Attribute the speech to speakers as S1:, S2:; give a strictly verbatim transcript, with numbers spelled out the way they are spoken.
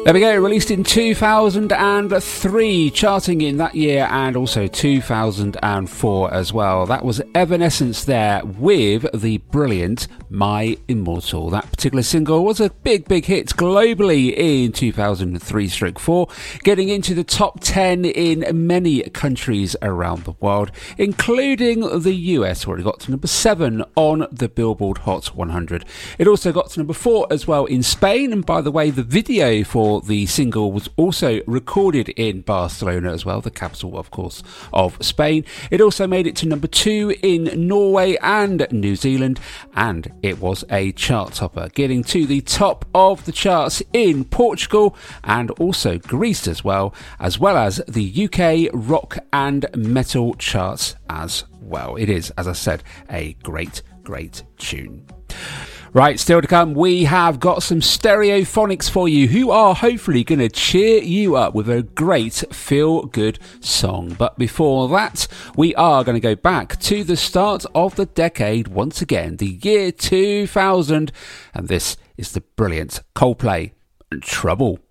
S1: There we go, released in two thousand three, charting in that year and also two thousand four as well. That was Evanescence there with the brilliant My Immortal. That particular single was a big, big hit globally in two thousand three four, getting into the top ten in many countries around the world, including the U S, where it got to number seven on the Billboard Hot one hundred. It also got to number four as well in Spain, and by the way, the video for the single was also recorded in Barcelona as well, the capital, of course, of Spain. It also made it to number two in Norway and New Zealand, and it was a chart topper, getting to the top of the charts in Portugal and also Greece as well, as well as the U K rock and metal charts as well. It is, as I said, a great, great tune. Right, still to come, we have got some Stereophonics for you, who are hopefully going to cheer you up with a great feel-good song. But before that, we are going to go back to the start of the decade once again, the year two thousand, and this is the brilliant Coldplay, Trouble.